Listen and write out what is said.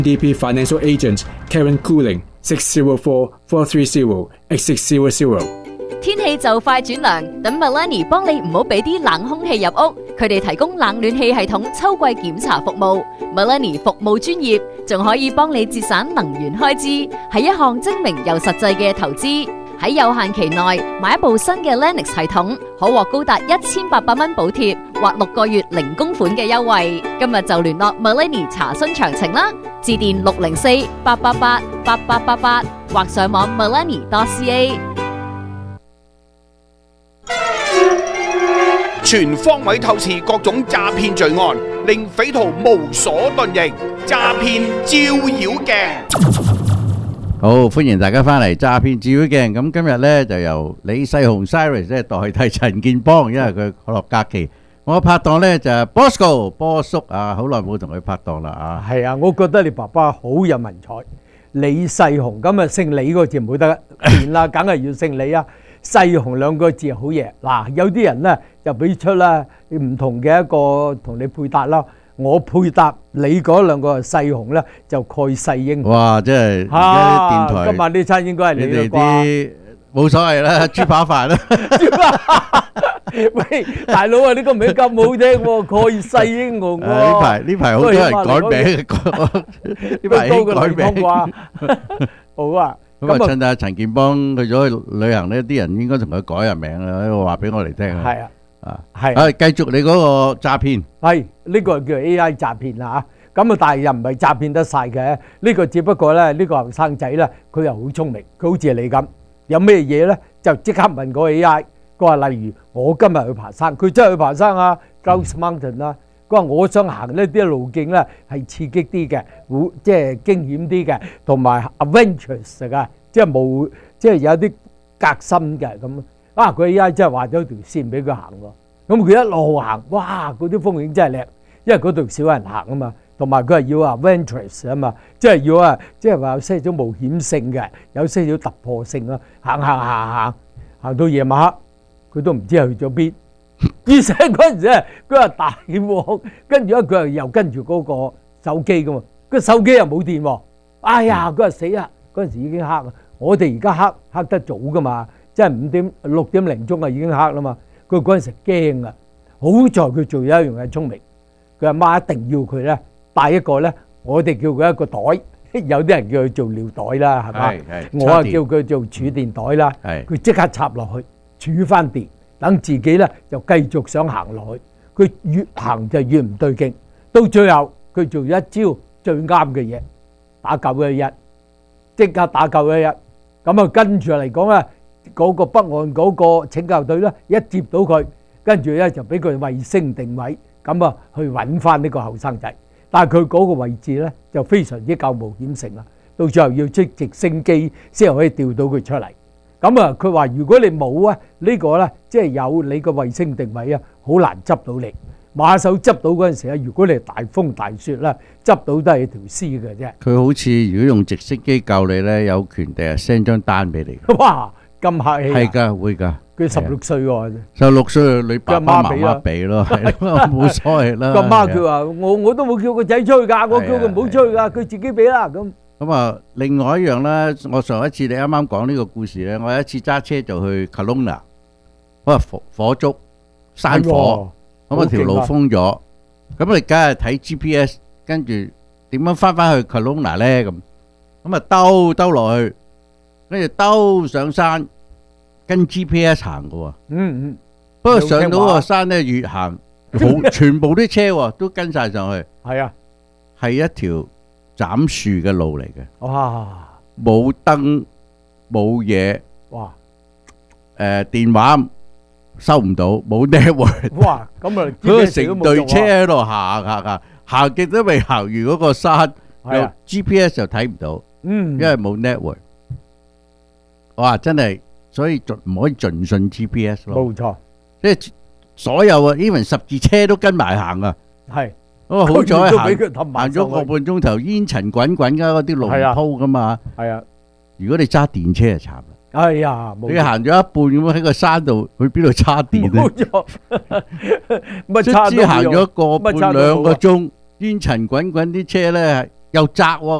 DP Financial Agent Karen Cooling 604-430-8600。 天氣就快轉涼，等 Melanie 幫你唔好俾啲冷空氣入屋。佢哋提供冷暖氣系統秋季檢查服務。Melanie 服務專業，仲可以幫你節省能源開支，係一項精明又實際嘅投資。喺有限期內買一部新嘅 Lennox 系統，可獲高達1800蚊補貼或6個月零供款嘅優惠。今日就聯絡 Melanie 查詢詳情啦，致電604-888-8888或上網 melanie.ca。 全方位透視各種詐騙罪案，令匪徒無所遁形。詐騙照妖鏡。 好，歡迎大家翻嚟詐騙照妖鏡。咁今日咧就由李世雄 Cyrus 咧代替陳建邦，因為佢落假期。我拍檔咧就係 Bosco 波叔啊，好耐冇同佢拍檔啦啊。 係啊，我覺得你爸爸好有文采。李世雄咁啊，姓李個字唔好得變啦，梗係要姓李啊。世雄兩個字好嘢。嗱，有啲人咧就俾出啦唔同嘅一個同你配搭啦。我配搭你嗰兩個世雄咧就蓋世英。 哇！真係而家啲電台， 今晚呢餐應該係你哋嘅啲冇所謂啦，豬扒飯啦。 喂，大佬啊，呢個名咁好聽喎，蓋世英雄喎。 呢排好多人改名，呢排已經改名。 好啊。 咁啊，趁阿陳建邦去咗去旅行呢，啲人應該同佢改下名啦，話俾我哋聽啊。 係啊， 係啊，繼續你嗰個詐騙。 係呢個叫 AI 詐騙啦嚇。咁啊，但係又唔係詐騙得晒嘅。呢個只不過咧，呢個後生仔咧，佢又好聰明，佢好似你咁，有咩嘢咧就即刻問個 AI。佢話例如我今日去爬山，佢真係去爬山啊 ，Grouse Mountain 啊。佢話我想行呢啲路徑咧係刺激啲嘅，即係驚險啲嘅，同埋 adventurous 嘅，即係冇即係有啲革新嘅咁。啊，佢 AI 真係畫咗條線俾佢行喎。咁佢一路行，哇！嗰啲風景真係靚，因為嗰度少人行啊嘛，同埋佢係要 adventurous 啊嘛，即係要啊，即係話有些少冒險性嘅，有些少突破性啊。行到夜晚黑，佢都唔知去咗邊。於是嗰陣時咧，佢話大鑊，跟住咧佢又跟住嗰個手機噶嘛，個手機又冇電喎。哎呀，佢話死啦！嗰陣時已經黑啦，我哋而家黑得早噶嘛，即係6點零鐘啊已經黑啦嘛。佢嗰陣時驚啊，好在佢做咗一樣嘢聰明，佢阿媽一定要佢咧帶一個咧，我哋叫佢一個袋，有啲人叫佢做尿袋啦，係嘛？我啊叫佢做儲電袋啦。佢即刻插落去儲翻電。等自己咧就繼續想行落去，佢越行就越唔對勁，到最後佢做一招最啱嘅嘢，打911，即刻打911。咁啊跟住嚟講咧，嗰個北岸嗰個拯救隊咧一接到佢，跟住咧就俾佢衛星定位，咁啊去揾翻呢個後生仔。但係佢嗰個位置咧就非常之夠冒險性啦，到最後要出直升機先可以調到佢出嚟。咁啊，佢話如果你冇啊呢個咧，即係有你個衛星定位啊，好難執到你。馬手執到嗰陣時啊，如果你係大風大雪啦，執到都係條屍嘅啫。 佢好似如果用直升機救你咧，有權第日 send 張單俾你。 哇，咁客氣！ 係㗎，會㗎。 佢16歲喎 ，16歲你爸爸媽媽俾咯，係冇所謂啦。 個媽佢話：我都冇叫個仔出去㗎，我叫佢唔好出去㗎，佢自己俾啦咁。 咁啊，另外一樣咧，我上一次你啱啱講呢個故事咧，我有一次揸車就去 Kelowna， 嗰個火燭山火，咁啊條路封咗，咁你梗係睇 GPS， 跟住點樣翻去 Kelowna 咧咁，咁啊兜落去，跟住兜上山，跟 GPS 行嘅喎。不過上到個山咧，越行全部啲車喎都跟晒上去。係啊，係一條斬樹嘅路嚟嘅，哇！冇燈冇嘢，哇！電話收唔到，冇 network，哇！咁啊，佢成隊車喺度行極都未行完嗰個山，有 GPS 就睇唔到，因為冇 network。哇！真係，所以唔可以盡信 GPS 咯。冇錯，即係所有啊 ，even 十字車都跟埋行啊。係。哦，好彩行咗個半鐘頭，煙塵滾滾噶，嗰啲路唔鋪噶嘛。係啊，如果你揸電車就慘啦。哎呀，你行咗一半咁樣喺個山度，去邊度叉電咧？冇錯，卒之行咗個半2個鐘，煙塵滾滾，啲車咧又窄喎。